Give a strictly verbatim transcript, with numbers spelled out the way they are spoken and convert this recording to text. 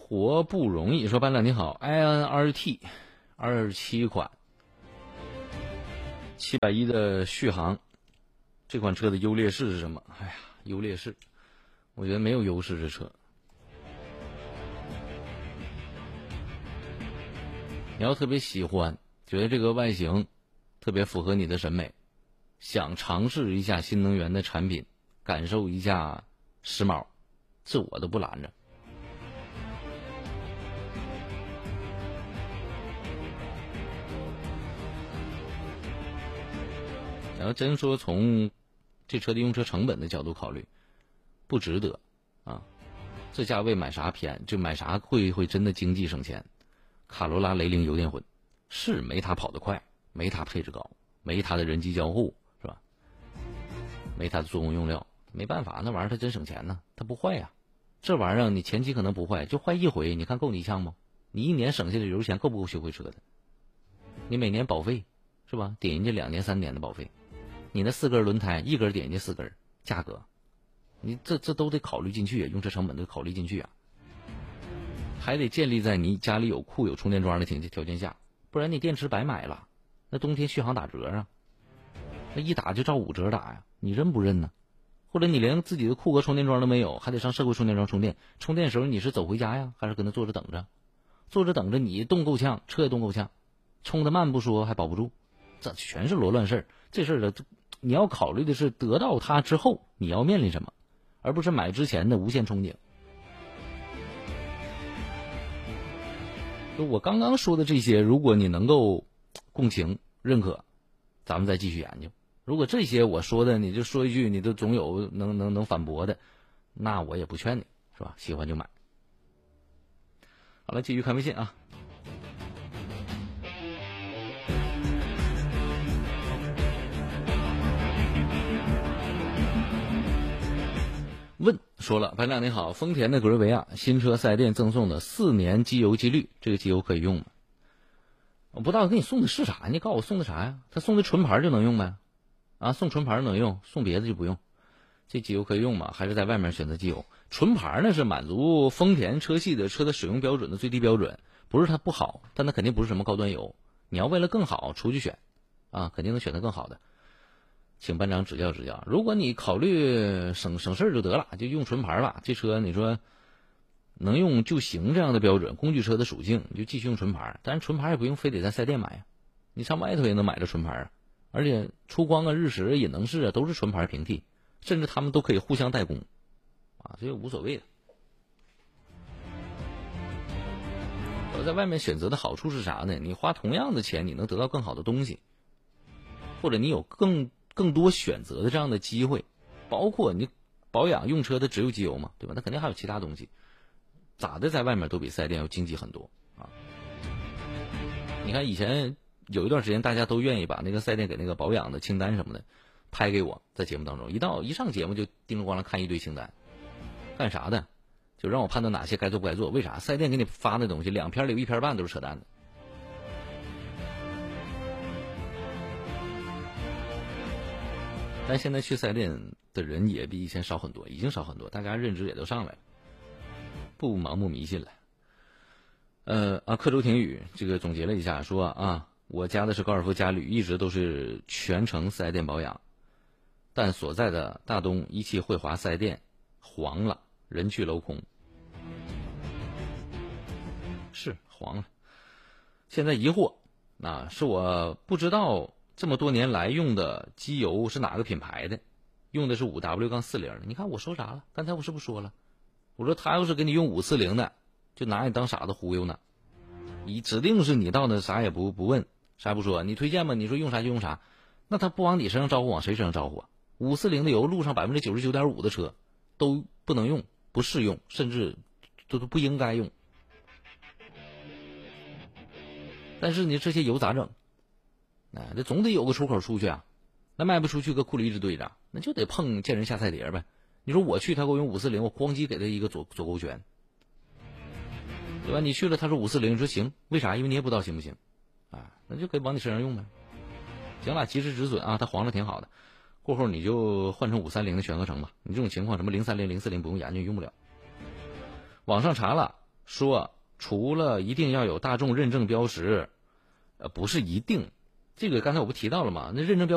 活不容易说班长你好 ，I N R T 二十七款七百一的续航，这款车的优劣势是什么？哎呀，优劣势，我觉得没有优势。这车，你要特别喜欢，觉得这个外形特别符合你的审美，想尝试一下新能源的产品，感受一下时髦，这我都不拦着。然后真说从这车的用车成本的角度考虑，不值得啊！这价位买啥偏？就买啥会会真的经济省钱？卡罗拉雷凌油电混是没它跑得快，没它配置高，没它的人机交互，是吧？没它的做工用料，没办法，那玩意儿它真省钱呢，它不坏呀。这玩意儿你前期可能不坏，就坏一回，你看够你一枪吗？你一年省下的油钱够不够修回车的？你每年保费是吧？顶人家两年三年的保费。你那四根轮胎一根顶人家四根，价格你这这都得考虑进去，用车成本都考虑进去啊，还得建立在你家里有库有充电桩的条件下，不然你电池白买了，那冬天续航打折啊，那一打就照五折打呀，你认不认呢？或者你连自己的库和充电桩都没有，还得上社会充电桩充电，充电的时候你是走回家呀，还是搁那坐着等着？坐着等着你动够呛，车也动够呛，充得慢不说还保不住，这全是罗乱事儿。这事儿的你要考虑的是得到它之后你要面临什么，而不是买之前的无限憧憬。就我刚刚说的这些，如果你能够共情认可，咱们再继续研究。如果这些我说的你就说一句你都总有能能能反驳的，那我也不劝你，是吧？喜欢就买。好了，继续看微信啊。问说了，班长你好，丰田的格瑞维亚新车四 S 店赠送的四年机油机滤，这个机油可以用吗？我不知道给你送的是啥，你告诉我送的啥呀？他送的纯牌就能用呗？啊，送纯牌能用，送别的就不用。这机油可以用吗？还是在外面选择机油？纯牌呢是满足丰田车系的车的使用标准的最低标准，不是它不好，但它肯定不是什么高端油。你要为了更好出去选，啊，肯定能选择更好的。请班长指教指教。如果你考虑省省事儿就得了，就用纯牌吧。这车你说能用就行这样的标准，工具车的属性，你就继续用纯牌。但是纯牌也不用非得在四 S 店买呀，你上外头也能买着纯牌啊。而且出光啊、日食、引能式啊都是纯牌平替，甚至他们都可以互相代工啊，这个无所谓的。我在外面选择的好处是啥呢？你花同样的钱，你能得到更好的东西，或者你有更更多选择的这样的机会，包括你保养用车的只有机油嘛，对吧？那肯定还有其他东西，咋的在外面都比四 S 店要经济很多啊！你看以前有一段时间，大家都愿意把那个四 S 店给那个保养的清单什么的拍给我，在节目当中，一到一上节目就叮铃咣啷看一堆清单，干啥的？就让我判断哪些该做不该做。为啥？四 S 店给你发的东西，两篇里有一篇半都是扯淡的。但现在去四 S 店的人也比以前少很多，已经少很多，大家认知也都上来了，不盲目迷信了。呃啊，刻舟停雨这个总结了一下，说啊，我家的是高尔夫嘉旅，一直都是全程四 S 店保养，但所在的大东一汽汇华四 S 店黄了，人去楼空，是黄了。现在疑惑，啊，是我不知道这么多年来用的机油是哪个品牌的，用的是 五 W 四零。 你看我说啥了？刚才我是不是说了？我说他要是给你用五四零的，就拿你当傻子忽悠呢。你指定是你到那啥也不不问，啥也不说，你推荐吗？你说用啥就用啥，那他不往你身上招呼，往谁身上招呼啊？五四零的油，路上 百分之九十九点五 的车都不能用，不适用，甚至都都不应该用。但是你这些油咋整？哎，这总得有个出口出去啊，那卖不出去，搁库里一直堆着，那就得碰见人下菜碟呗。你说我去，他给我用五四零，我咣叽给他一个左左勾拳，对吧？你去了，他说五四零，你说行，为啥？因为你也不知道行不行，啊，那就可以往你身上用呗。行了，及时止损啊，它黄了挺好的，过后你就换成五三零的全合成吧。你这种情况，什么零三零、零四零不用研究，用不了。网上查了， 说除了一定要有大众认证标识，呃，不是一定，这个刚才我不提到了吗？那认证标